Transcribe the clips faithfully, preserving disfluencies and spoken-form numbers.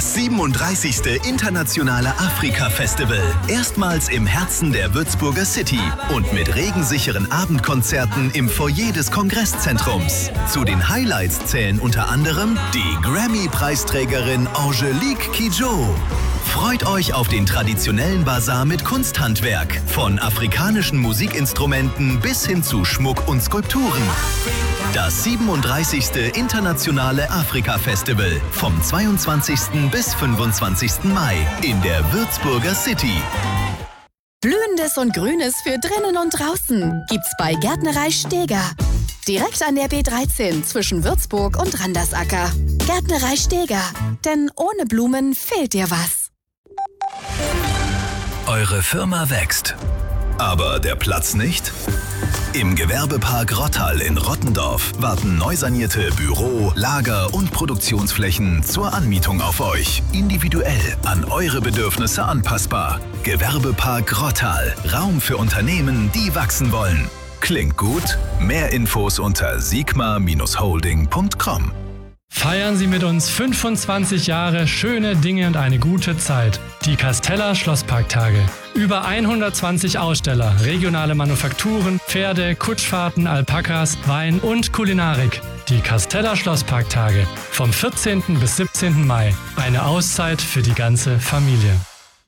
Das siebenunddreißigste Internationale Afrika-Festival. Erstmals im Herzen der Würzburger City und mit regensicheren Abendkonzerten im Foyer des Kongresszentrums. Zu den Highlights zählen unter anderem die Grammy-Preisträgerin Angelique Kidjo. Freut euch auf den traditionellen Basar mit Kunsthandwerk, von afrikanischen Musikinstrumenten bis hin zu Schmuck und Skulpturen. Das siebenunddreißigste Internationale Afrika-Festival vom zweiundzwanzigsten bis fünfundzwanzigsten Mai in der Würzburger City. Blühendes und Grünes für drinnen und draußen gibt's bei Gärtnerei Steger. Direkt an der B dreizehn zwischen Würzburg und Randersacker. Gärtnerei Steger, denn ohne Blumen fehlt dir was. Eure Firma wächst, aber der Platz nicht? Im Gewerbepark Rottal in Rottendorf warten neu sanierte Büro-, Lager- und Produktionsflächen zur Anmietung auf euch. Individuell an eure Bedürfnisse anpassbar. Gewerbepark Rottal. Raum für Unternehmen, die wachsen wollen. Klingt gut? Mehr Infos unter sigma Bindestrich holding Punkt com. Feiern Sie mit uns fünfundzwanzig Jahre schöne Dinge und eine gute Zeit. Die Casteller Schlossparktage. Über hundertzwanzig Aussteller, regionale Manufakturen, Pferde, Kutschfahrten, Alpakas, Wein und Kulinarik. Die Casteller Schlossparktage. Vom vierzehnten bis siebzehnten Mai. Eine Auszeit für die ganze Familie.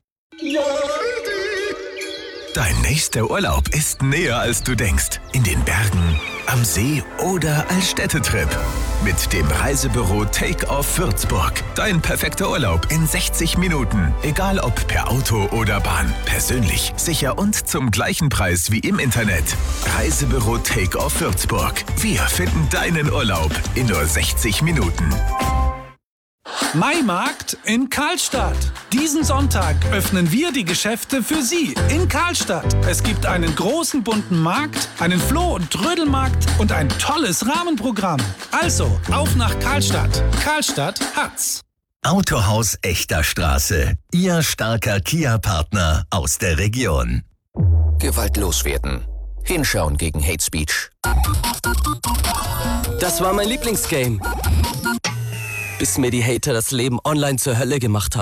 Dein nächster Urlaub ist näher, als du denkst. In den Bergen, am See oder als Städtetrip. Mit dem Reisebüro Take Off Würzburg. Dein perfekter Urlaub in sechzig Minuten. Egal ob per Auto oder Bahn. Persönlich, sicher und zum gleichen Preis wie im Internet. Reisebüro Take Off Würzburg. Wir finden deinen Urlaub in nur sechzig Minuten. Maimarkt in Karlstadt. Diesen Sonntag öffnen wir die Geschäfte für Sie in Karlstadt. Es gibt einen großen bunten Markt, einen Floh- und Trödelmarkt und ein tolles Rahmenprogramm. Also, auf nach Karlstadt. Karlstadt hat's. Autohaus Echter Straße. Ihr starker Kia-Partner aus der Region. Gewaltlos werden. Hinschauen gegen Hate Speech. Das war mein Lieblingsgame. Bis mir die Hater das Leben online zur Hölle gemacht haben.